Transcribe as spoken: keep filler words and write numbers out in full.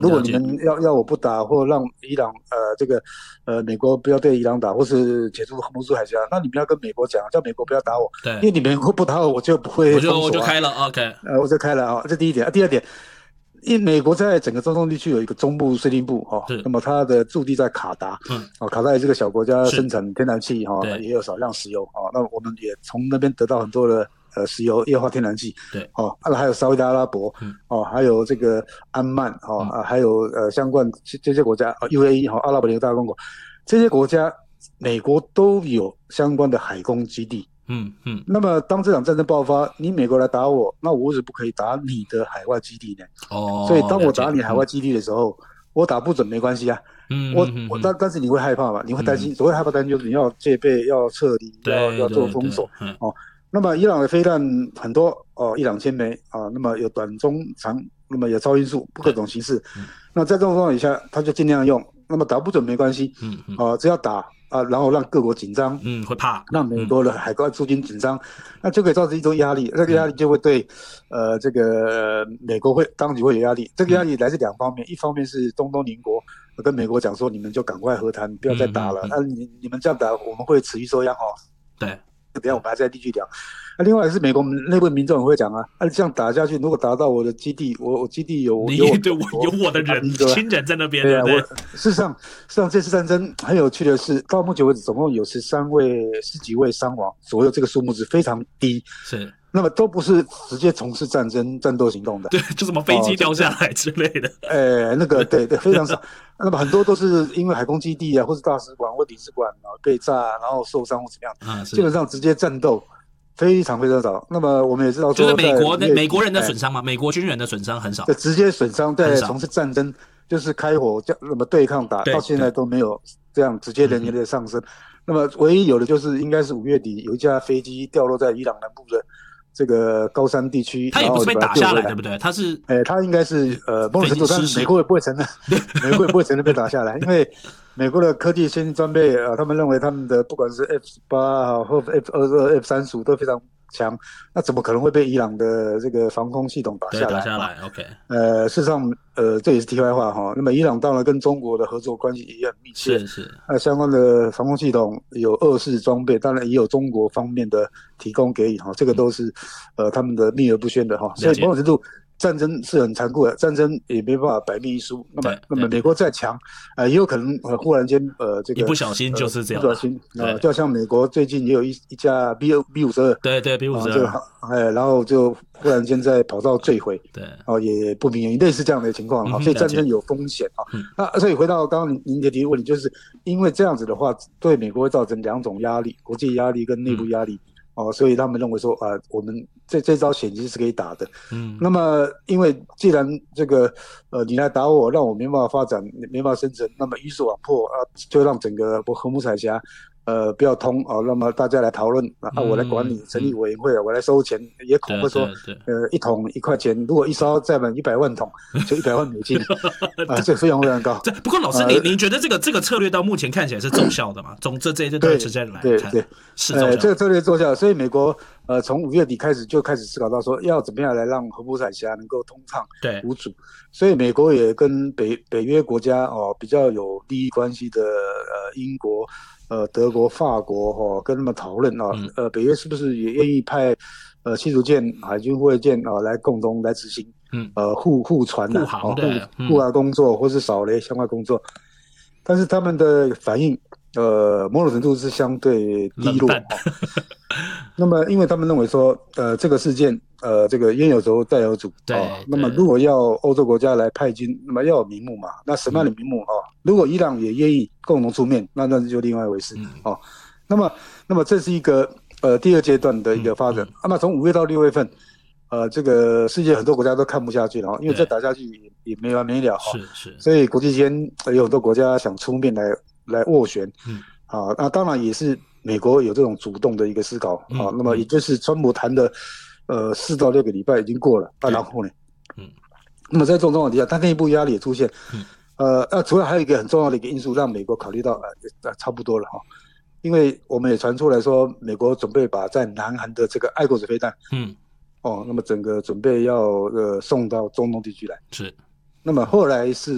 如果你们要要我不打，或让伊朗呃这个呃美国不要对伊朗打，或是解除荷姆斯海峡，那你们要跟美国讲，叫美国不要打我， 对， 因为你们不打我，我就不会封锁、啊、 我就我就开了 ，OK， 呃，我就开了啊，这第一点啊。第二点，因为美国在整个中东地区有一个中部司令部哦，那么它的驻地在卡达， 嗯， 哦，卡达也是个小国家，生产天然气哈、 哦， 也有少量石油哦，那我们也从那边得到很多的。呃，石油、液化天然气， 对， 哦，啊，还有沙特阿拉伯，嗯，哦，还有这个安曼，哦，嗯、啊，还有呃相关这些国家，呃 U A E 哈、哦，阿拉伯联合大公国，这些国家，美国都有相关的海空基地， 嗯嗯。 那么当这场战争爆发，你美国来打我，那我为什么不可以打你的海外基地呢？ 哦， 所以当我打你海外基地的时候，嗯、我打不准没关系啊， 嗯， 我嗯嗯我但但是你会害怕嘛？你会担心，嗯、所谓害怕担心就是你要戒备，要撤离，要要做封锁，嗯、哦。那么伊朗的飞弹很多哦，一两千枚啊，那么有短中长，那么有超音速，各种形式。嗯、那在这种状况底下，他就尽量用。那么打不准没关系，嗯嗯，啊，只要打啊，然后让各国紧张， 嗯，会怕， 让美国的海关驻军紧张，嗯、那就可以造成一种压力，这个压力就会对，呃，这个美国会当局会有压力。这个压力来自两方面，嗯、一方面是中东邻国跟美国讲说，你们就赶快和谈，不要再打了。那、嗯嗯嗯啊、你你们这样打，我们会持续收押哦。 对。 等一下我们还在继续聊。那、啊、另外是美国内部民众也会讲啊，啊这样打下去，如果打到我的基地，我我基地有你有我对我有我的人亲人在那边， 对啊。 对我事实上，事实上这次战争很有趣的是，到目前为止总共有十三位、十几位伤亡左右，这个数目是非常低。 是。 那么都不是直接从事战争战斗行动的， 对，就什么飞机掉下来之类的。 哎、呃，那个对对，非常少。那么很多都是因为海空基地啊，或是大使馆或领事馆啊被炸，然后受伤或怎么样。啊，基本上直接战斗非常非常少。那么我们也知道说， 就是美国的美国人的损伤嘛，美国军人的损伤很少。 对，直接损伤在从事战争，就是开火那么对抗打，到现在都没有这样直接人员的上升。嗯、那么唯一有的就是应该是五月底有一架飞机掉落在伊朗南部的这个高山地区， 他也不是被打下来，对不对？他是， 哎、欸，他应该是呃某种程度，但是美国也不会承认，美国也不会承认被打下来，因为美国的科技先进装备啊、呃，他们认为他们的不管是 F 十八或 F 二十二、F 三十五都非常强，那怎么可能会被伊朗的这个防空系统打下来？ 打下来 ，OK。 呃，事实上，呃，这也是题外话哈。那么伊朗当然跟中国的合作关系也很密切， 是是。 那、呃、相关的防空系统有二式装备，当然也有中国方面的提供给予哈，这个都是呃他们的秘而不宣的哈。所以某种程度，战争是很残酷的，战争也没办法百密一疏。那么，那么美国再强，呃，也有可能呃忽然间呃这个一不小心就是这样， 呃、不小心啊、呃，就好像美国最近也有一一架 B B 五十二， 对对 B 五十二， 就哎，然后就忽然间在跑道坠毁， 对， 哦，也不明原因，类似这样的情况哈、嗯，所以战争有风险啊。嗯、那所以回到刚刚您的提问题，就是因为这样子的话，对美国会造成两种压力，国际压力跟内部压力。嗯哦，所以他们认为说啊，我们这这招险其实是可以打的。嗯，那么因为既然这个呃你来打我，让我没办法发展，没办法生存，那么鱼死网破啊，就让整个荷姆斯海峡呃不要通啊，那么大家来讨论啊，我来管理，成立委员会，我来收钱，也恐吓说呃一桶一块钱，如果一烧载满一百万桶，就一百万美金啊，这费用非常高。 不过老师，你您觉得这个这个策略到目前看起来是奏效的吗？从这这这段时间来看， 对对， 是奏效的。 呃，这个策略奏效，所以美国呃从五月底开始就开始思考到说要怎么样来让荷姆斯海峡能够通畅无阻，所以美国也跟北北约国家哦比较有利益关系的呃英国。呃，德国、法国哈、哦、跟他们讨论啊，嗯、呃，北约是不是也愿意派呃驱逐舰、海军护卫舰啊来共同来执行，嗯，呃护护船护航的护航工作，或是扫雷相关工作，但是他们的反应呃某种程度是相对低落。那么，因为他们认为说，呃，这个事件，呃，这个冤有头债有主， 对、 哦。那么，如果要欧洲国家来派军，那么要有名目嘛？那什么样的名目啊、嗯哦？如果伊朗也愿意共同出面，那那就另外一回事、嗯、哦。那么，那么这是一个呃第二阶段的一个发展。那么、嗯嗯啊、从五月到六月份，呃，这个世界很多国家都看不下去了，因为再打下去也也没完没了哈。 是是。 所以国际间有很多国家想出面来来斡旋。嗯。啊，那当然也是。美国有这种主动的一个思考、嗯、啊，那么也就是川普谈的，呃，四到六个礼拜已经过了啊，然后呢，嗯，那么在这种状况底下，它内部压力也出现，嗯，呃，那、啊、除了还有一个很重要的一个因素，让美国考虑到，呃，差不多了哈，因为我们也传出来说，美国准备把在南韩的这个爱国者飞弹，嗯，哦，那么整个准备要呃送到中东地区来， 是， 那么后来是。